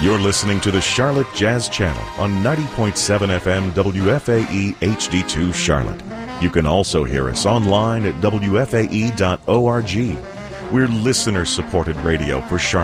You're listening to the Charlotte Jazz Channel on 90.7 FM WFAE HD2 Charlotte. You can also hear us online at WFAE.org. We're listener-supported radio for Charlotte.